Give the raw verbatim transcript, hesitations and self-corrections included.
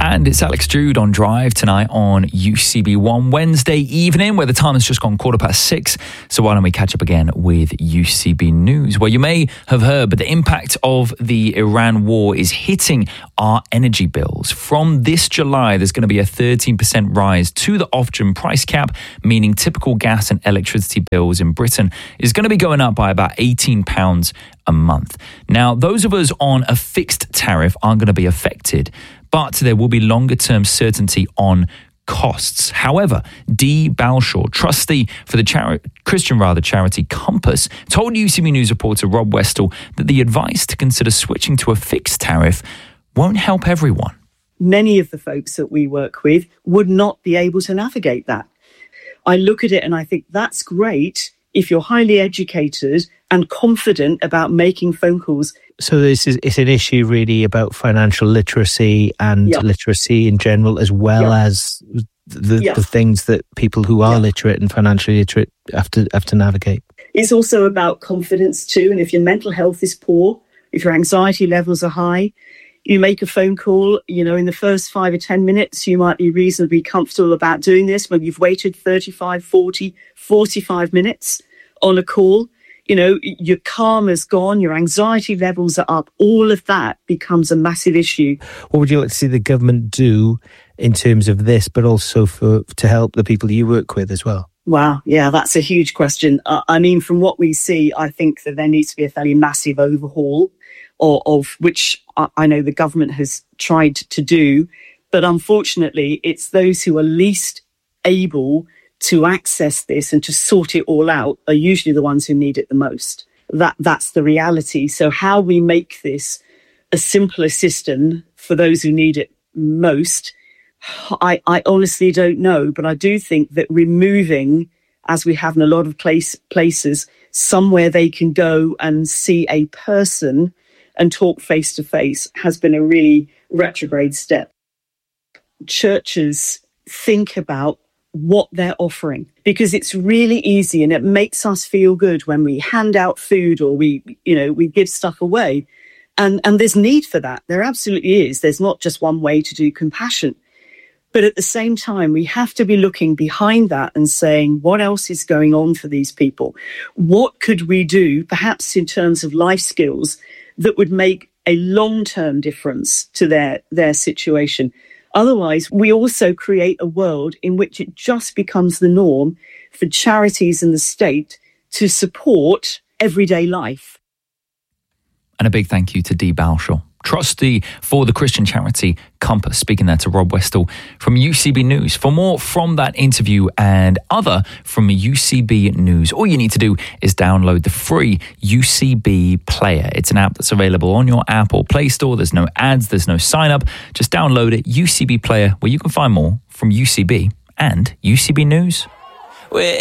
And it's Alex Jude on Drive tonight on U C B One Wednesday evening, where the time has just gone quarter past six. So why don't we catch up again with U C B News? Well, you may have heard, but the impact of the Iran war is hitting our energy bills. From this July, there's going to be a thirteen percent rise to the Ofgem price cap, meaning typical gas and electricity bills in Britain is going to be going up by about eighteen pounds a month. Now, those of us on a fixed tariff aren't going to be affected, but there will be longer-term certainty on costs. However, Dee Balshaw, trustee for the chari- Christian rather charity Compass, told U C B News reporter Rob Westall that the advice to consider switching to a fixed tariff won't help everyone. Many of the folks that we work with would not be able to navigate that. I look at it and I think that's great if you're highly educated and confident about making phone calls. So this is it's an issue really about financial literacy and yeah. literacy in general, as well yeah. as the, yeah. the things that people who are yeah. literate and financially literate have to have to navigate. It's also about confidence too. And if your mental health is poor, if your anxiety levels are high, you make a phone call, you know, in the first five or ten minutes, you might be reasonably comfortable about doing this. When you've waited thirty-five, forty, forty-five minutes on a call, you know, your karma's gone, your anxiety levels are up. All of that becomes a massive issue. What would you like to see the government do in terms of this, but also for to help the people you work with as well? Wow, yeah, that's a huge question. Uh, I mean, from what we see, I think that there needs to be a fairly massive overhaul of, of which I, I know the government has tried to do. But unfortunately, it's those who are least able to access this and to sort it all out are usually the ones who need it the most. That that's the reality. So how we make this a simpler system for those who need it most, I, I honestly don't know. But I do think that removing, as we have in a lot of place, places, somewhere they can go and see a person and talk face to face has been a really retrograde step. Churches think about what they're offering, because it's really easy and it makes us feel good when we hand out food or we, you know, we give stuff away. And, and there's need for that. There absolutely is. There's not just one way to do compassion. But at the same time, we have to be looking behind that and saying, what else is going on for these people? What could we do, perhaps in terms of life skills, that would make a long-term difference to their, their situation? Otherwise, we also create a world in which it just becomes the norm for charities and the state to support everyday life. And a big thank you to Dee Balshaw, trustee for the Christian charity Compass, speaking there to Rob Westall from U C B News. For more from that interview and other from U C B News, all you need to do is download the free U C B Player. It's an app that's available on your App or Play Store. There's no ads, there's no sign up. Just download it, U C B Player, where you can find more from U C B and U C B News. We're